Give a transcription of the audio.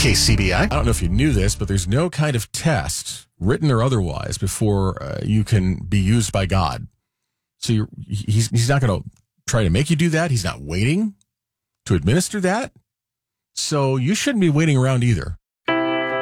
KCBI. I don't know if you knew this, but there's no kind of test, written or otherwise, before you can be used by God. So he's not going to try to make you do that. He's not waiting to administer that. So you shouldn't be waiting around either.